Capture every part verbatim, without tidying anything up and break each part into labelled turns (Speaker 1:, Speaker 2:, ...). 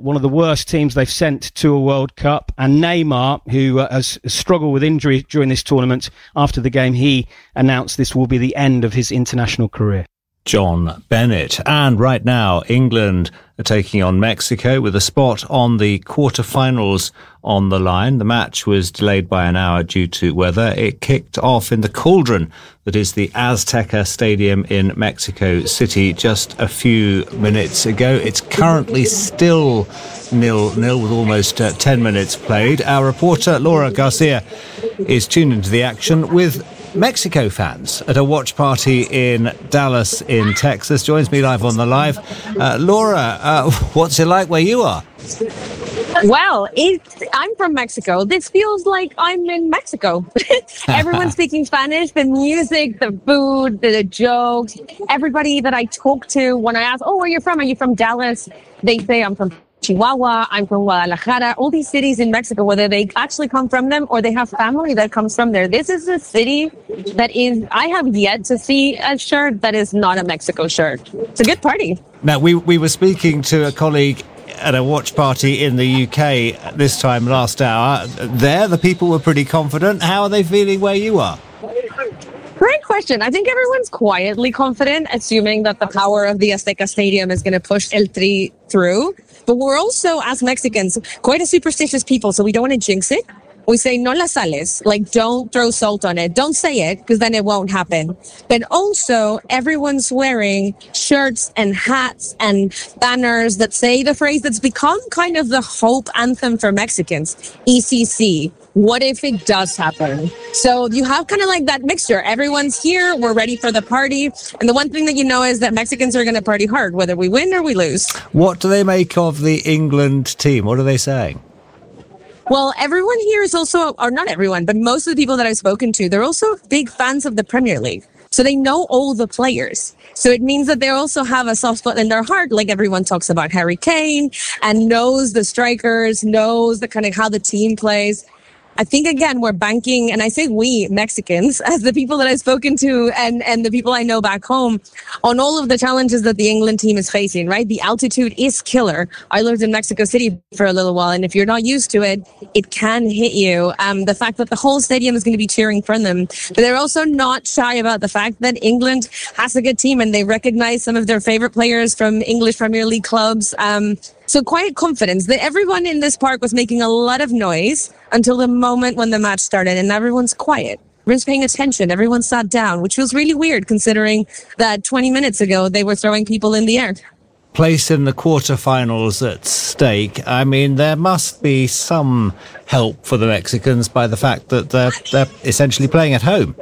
Speaker 1: one of the worst teams they've sent to a World Cup. And Neymar, who uh, has struggled with injury during this tournament, after the game, he announced this will be the end of his international career.
Speaker 2: John Bennett. And right now, England are taking on Mexico with a spot on the quarterfinals on the line. The match was delayed by an hour due to weather. It kicked off in the cauldron that is the Azteca Stadium in Mexico City just a few minutes ago. It's currently still nil-nil with almost uh, ten minutes played. Our reporter, Laura Garcia, is tuned into the action with Mexico fans at a watch party in Dallas in Texas. Joins me live on the live. Uh, Laura, uh, what's it like where you are?
Speaker 3: Well, it, I'm from Mexico. This feels like I'm in Mexico. Everyone's speaking Spanish, the music, the food, the, the jokes. Everybody that I talk to, when I ask, oh, where are you from? Are you from Dallas? They say I'm from Chihuahua, I'm from Guadalajara, all these cities in Mexico, whether they actually come from them or they have family that comes from there. This is a city that is, I have yet to see a shirt that is not a Mexico shirt. It's a good party.
Speaker 2: Now, we, we were speaking to a colleague at a watch party in the U K this time last hour. There, the people were pretty confident. How are they feeling where you are?
Speaker 3: Great question. I think everyone's quietly confident, assuming that the power of the Azteca Stadium is going to push El Tri through. But we're also, as Mexicans, quite a superstitious people, so we don't want to jinx it. We say, no la sales, like don't throw salt on it. Don't say it, because then it won't happen. But also, everyone's wearing shirts and hats and banners that say the phrase that's become kind of the hope anthem for Mexicans, E C C. What if it does happen? So you have kind of like that mixture. Everyone's here. We're ready for the party. And the one thing that you know is that Mexicans are going to party hard, whether we win or we lose.
Speaker 2: What do they make of the England team? What are they saying?
Speaker 3: Well, everyone here is also, or not everyone, but most of the people that I've spoken to, they're also big fans of the Premier League. So they know all the players. So it means that they also have a soft spot in their heart. Like everyone talks about Harry Kane and knows the strikers, knows the kind of how the team plays. I think, again, we're banking, and I say we, Mexicans, as the people that I've spoken to and, and the people I know back home, on all of the challenges that the England team is facing, right? The altitude is killer. I lived in Mexico City for a little while, and if you're not used to it, it can hit you. Um, the fact that the whole stadium is going to be cheering for them. But they're also not shy about the fact that England has a good team, and they recognize some of their favorite players from English Premier League clubs. Um, So quiet confidence. That everyone in this park was making a lot of noise until the moment when the match started, and everyone's quiet. Everyone's paying attention. Everyone sat down, which was really weird considering that twenty minutes ago they were throwing people in the air.
Speaker 2: Place in the quarterfinals at stake. I mean, there must be some help for the Mexicans by the fact that they're, they're essentially playing at home.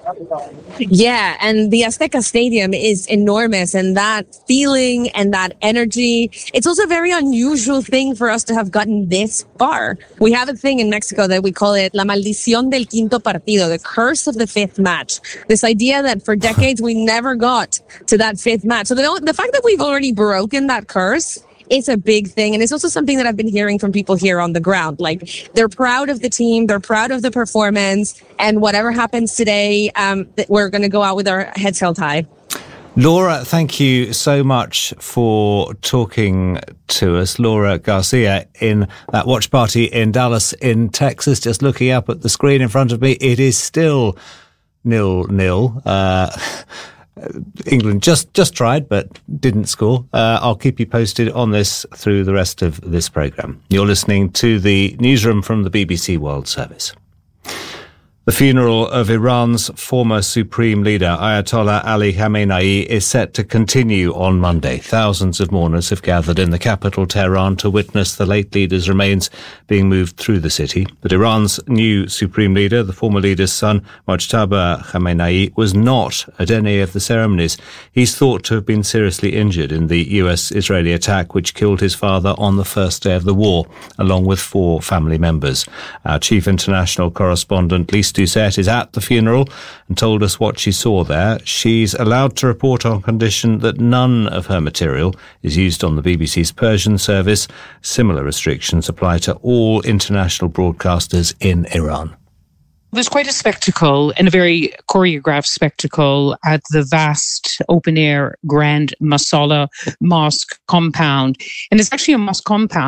Speaker 3: Yeah, and the Azteca Stadium is enormous, and that feeling and that energy, it's also a very unusual thing for us to have gotten this far. We have a thing in Mexico that we call it La Maldición del Quinto Partido, the curse of the fifth match. This idea that for decades we never got to that fifth match. So the, the fact that we've already broken that curse, it's a big thing. And it's also something that I've been hearing from people here on the ground. Like, they're proud of the team. They're proud of the performance. And whatever happens today, um, we're going to go out with our heads held high.
Speaker 2: Laura, thank you so much for talking to us. Laura Garcia in that watch party in Dallas in Texas. Just looking up at the screen in front of me, it is still nil-nil. Uh England just, just tried, but didn't score. Uh, I'll keep you posted on this through the rest of this programme. You're listening to the newsroom from the B B C World Service. The funeral of Iran's former supreme leader, Ayatollah Ali Khamenei, is set to continue on Monday. Thousands of mourners have gathered in the capital, Tehran, to witness the late leader's remains being moved through the city. But Iran's new supreme leader, the former leader's son, Mojtaba Khamenei, was not at any of the ceremonies. He's thought to have been seriously injured in the U S-Israeli attack, which killed his father on the first day of the war, along with four family members. Our chief international correspondent, Lise Doucette, is at the funeral and told us what she saw there. She's allowed to report on condition that none of her material is used on the B B C's Persian service. Similar restrictions apply to all international broadcasters in Iran.
Speaker 4: There's quite a spectacle, and a very choreographed spectacle, at the vast open-air Grand Masala Mosque compound. And it's actually a mosque compound